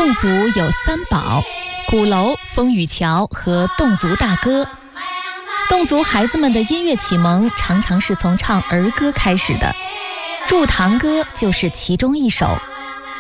侗族有三宝：鼓楼、风雨桥和侗族大歌。侗族孩子们的音乐启蒙常常是从唱儿歌开始的，《祝堂歌》就是其中一首。